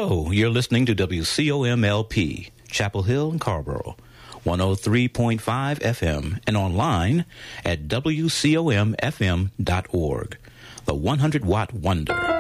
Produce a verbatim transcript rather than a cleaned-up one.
Hello, you're listening to W C O M L P, Chapel Hill and Carrboro, one oh three point five F M, and online at W C O M F M dot org. The one hundred watt Wonder.